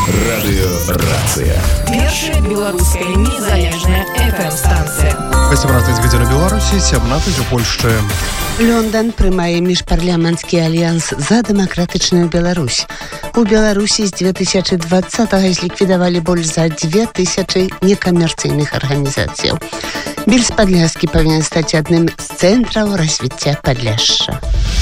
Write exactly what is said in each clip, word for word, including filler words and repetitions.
Радыёрацыя. Першая беларуская незалежная эф эм-станцыя. восемнадцать гадзін у Беларусі, сямнадцаць у Польшчы. Лондон прымае міжпарламенцкі альянс за дэмакратычную Беларусь. У Беларусі з две тысячи двадцатого зліквідавалі больш за две тысячи некамерцыйных арганізацыяў. Бельс-Падляшскі павінен стаць адным з цэнтраў развіцця Падляшша.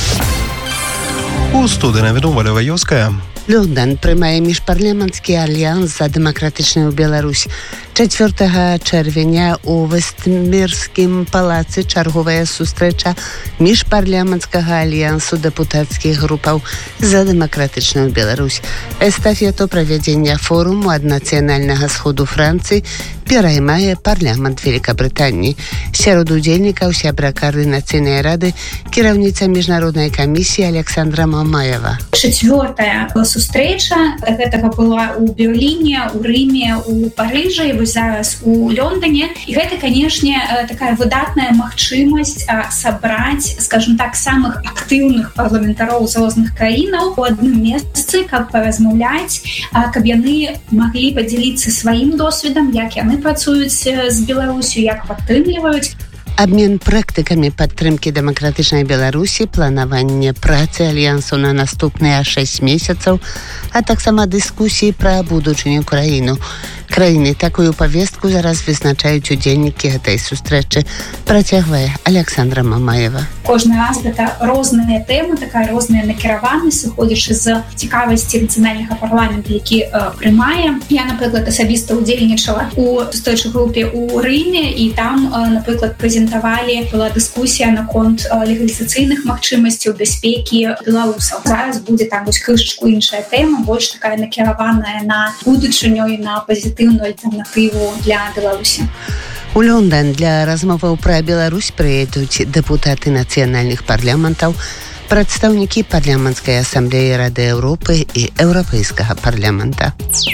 У студыі навідомая Ваёўская. Лондон прымае міжпарламенцкі альянс за дэмакратычную Беларусь. чацвёртага чэрвеня у Вестмірскім палацы чарговая сустрэча міжпарламенцкага альянсу дэпутацкіх групаў за дэмакратычную Беларусь. Эстафету правядзення форуму ад нацыянальнага сходу Францыі пераймае парламент Великабрытаніі. Сярод удзельнікаў сябра каардынацыйнай рады кіраўніца міжнароднай камісіі Александра Мамаева. Чацвёртая сустрэча да гэтага была ў Берліне, у Рыме, у Парыжы, і вось зараз у Лондоне. І гэта, канешне, такая выдатная магчымасць сабраць, скажем так, самых актыўных парламентароў з розных краінаў у адным месцы, каб паразмаўляць, каб яны маглі падзяліцца сваім досведам, як яны працуюць з Беларусю, як падтрымліваюць. Абмен практыкамі падтрымкі дэмакратычнай Беларусі, планаванне працы альянсу на наступныя шэсць месяцаў, а таксама дыскусіі пра будучыню краіну. Краіны такую павестку зараз вызначаюць удзельнікі гэтай сустрэчы, працягвае Александра Мамаева. Кожны раз гэта розныя тэмы, такая розная накіраванасць, сыходзячы з цікавасці нацыянальнага парламента, які э, прымае. Я, напрыклад, асабіста удзельнічала у сустрэчы групе ў Рыме, і там, э, напрыклад, прэзентавалі, была дыскусія наконт э, легалізацыйных магчымасцяў бяспекі беларусаў. Зараз будзе там вось крышачку іншая тэма, больш такая накіраваная на будучыню і на пазітыўную альтэрнатыву для Беларусі. У Лондон для размоваў пра Беларусь прыедуць дэпутаты нацыянальных парламентаў, прадстаўнікі парламенцкай асамблеі Рады Еўропы і Еўрапейскага парламента.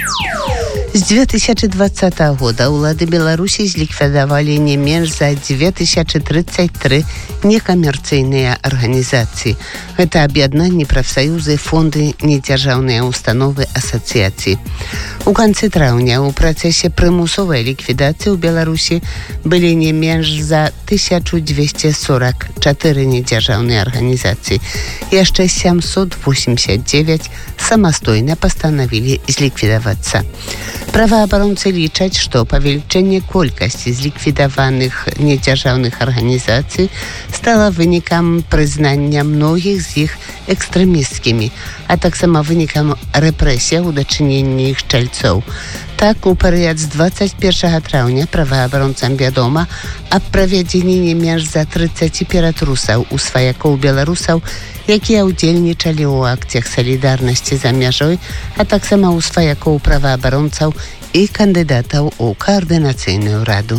З две тысячи двадцатого года ўлады Беларусі зліквідавалі не менш за две тысячи тридцать три некамерцыйныя арганізацыі. Гэта аб'яднанні, прафсаюзы, фонды, недзяржаўныя установы, асацыяцыі. У канцы траўня ў працэсе прымусовай ліквідацыі ў Беларусі былі не менш за тысяча двести сорок четыре недзяржаўныя арганізацыі. Яшчэ семьсот восемьдесят девять самастойна пастанавілі зліквідавацца. Праваабаронцы лічаць, што павелічэнне колькасці зліквідаваных недзяржаўных арганізацый стала вынікам прызнання многіх з іх экстрэмісцкімі, а таксама вынікам рэпрэсія ў дачыненні іх чальцоў. Так, у перыяд з двадцать першага траўня праваабаронцам вядома аб правядзенні не менш за тридцать ператрусаў у сваякоў беларусаў, якія ўдзельнічалі ў акцыях салідарнасці за мяжой, а таксама ў сваякоў праваабаронцаў і кандыдатаў у каардынацыйную раду.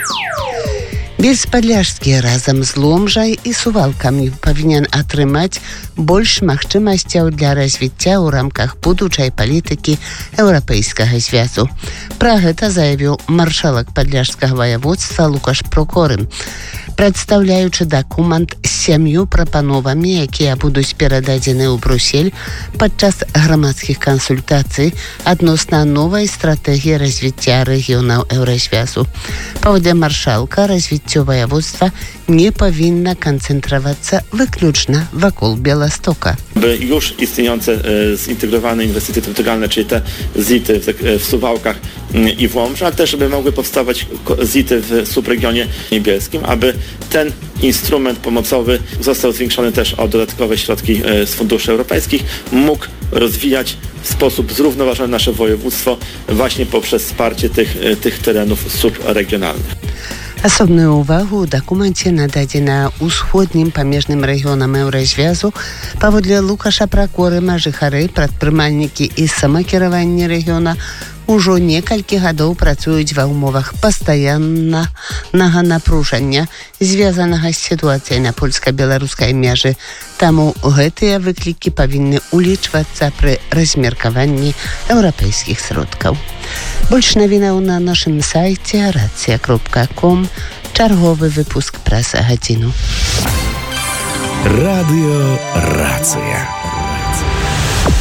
Бельс-Падляшскі разам з Ломжай і Сувалкамі павінен атрымаць больш магчымасцяў для развіцця ў рамках будучай палітыкі Еўрапейскага звязу. Пра гэта заявіў маршалак падляшскага ваяводства Лукаш Прокорын, прадстаўляючы дакумент з сям'ю прапановамі, якія будуць перададзены ў Брюссель падчас грамадскіх кансультацый адносна новай стратэгіі развіцця рэгіёнаў Еўразвязу. Паводле маршалка, развіццё ваяводства nie powinna koncentrować wykluczna wokół Białegostoku. By już istniejące e, zintegrowane inwestycje terytorialne, czyli te zity w, w Suwałkach i w Łomży, ale też żeby mogły powstawać zity w subregionie niebieskim, aby ten instrument pomocowy został zwiększony też o dodatkowe środki e, z funduszy europejskich, mógł rozwijać w sposób zrównoważony nasze województwo właśnie poprzez wsparcie tych, e, tych terenów subregionalnych. Асобную ўвагу ў дакуменце нададзена ўсходнім памежным рэгіёнам Еўразвязу. Паводле Лукаша Прокорына, жыхары, прадпрымальнікі і самакіраванне рэгіёна ўжо некалькі гадоў працуюць ва ўмовах пастаяннага напружання, звязанага з сітуацыяй на польска-беларускай мяжы. Таму гэтыя выклікі павінны улічвацца пры размеркаванні еўрапейскіх сродкаў. Больш навінаў на нашым сайце рацыя кропка ком. Чарговы выпуск праз гадзіну. Радыё Рацыя.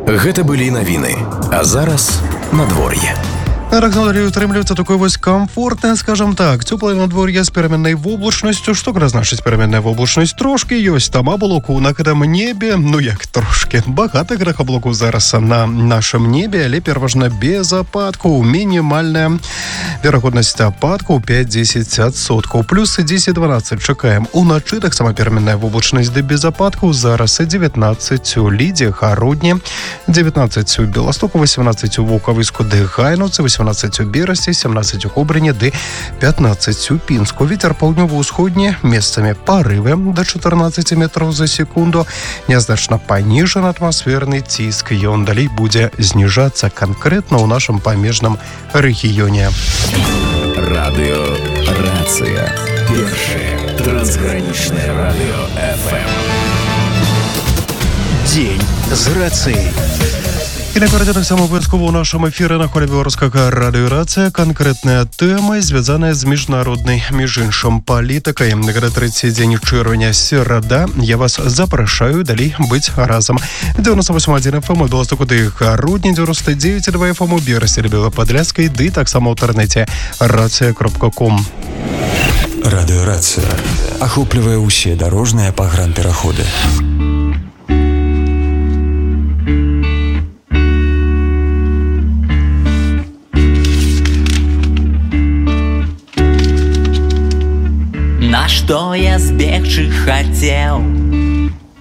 Гэта былі навіны, а зараз надвор'е. Рагноларі утрымліваецца такое вось комфортнае, скажем так, цёплае надвор'е з пераменнай воблачнасцю. Што значыць пераменная воблачнасць? Трошкі ёсць там аблоку на гэтым небе, ну як трошкі. Багата гэтых аблокаў зараз на нашым небе, але пераважна без ападкаў. Мінімальная верагоднасць ападкаў пяць-дзесяць адсоткаў. Плюс дзесяць-дванаццаць чакаем. Уначы таксама пераменная воблачнасць ды без ападкаў. Зараз дзевятнаццаць у Лідзе, Гародні, дзевятнаццаць у Беластоку, васемнаццаць у Вулкавыску ды Гайнаўцы, васемнаццаць у Берасці, сямнаццаць у Кобрыні ды пятнаццаць у Пінску. Вецер паўднёва-ўсходні, месцамі парывы да чатырнаццаць метраў за секунду. Нязначна паніжаны атмасферны ціск. Ён далей будзе зніжацца канкрэтна ў нашым памежным рэгіёне. Радыё Рацыя. Першае трансгранічнае радыё эф эм. Дзень з рацыяй. І наперадзе таксама абавязкова ў нашым эфіры на хвалі беларускага радыё Рацыя канкрэтная тэма, звязаная з міжнароднай, між іншым, палітыкай. Гэта трэці дзень чэрвеня, серада. Я вас запрашаю далей быць разам. дзевяносто восемь адзін эф эм у Беластоку ды Гародні, дзевяносто девять и два эф эм у Берасці, Белападляцкай, ды таксама ў інтэрнэце рацыя кропка ком. Радыё Рацыя ахоплівае ўсе дарожныя пагранпераходы. На што я збегчы хацеў,